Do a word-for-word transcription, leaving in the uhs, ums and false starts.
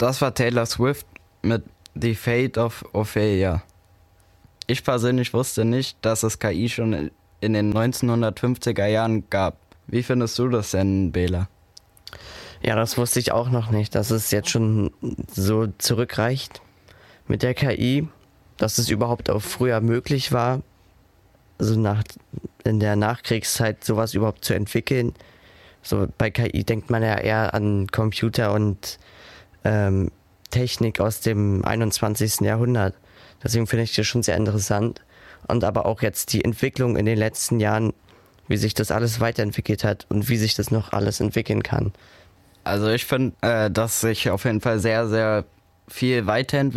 Das war Taylor Swift mit The Fate of Ophelia. Ich persönlich wusste nicht, dass es K I schon in den neunzehnhundertfünfziger Jahren gab. Wie findest du das denn, Bela? Ja, das wusste ich auch noch nicht, dass es jetzt schon so zurückreicht mit der K I, dass es überhaupt auch früher möglich war, also nach, in der Nachkriegszeit sowas überhaupt zu entwickeln. So bei K I denkt man ja eher an Computer und ähm, Technik aus dem einundzwanzigsten Jahrhundert. Deswegen finde ich das schon sehr interessant. Und aber auch jetzt die Entwicklung in den letzten Jahren, wie sich das alles weiterentwickelt hat und wie sich das noch alles entwickeln kann. Also ich finde, äh, dass sich auf jeden Fall sehr, sehr viel weiterentwickelt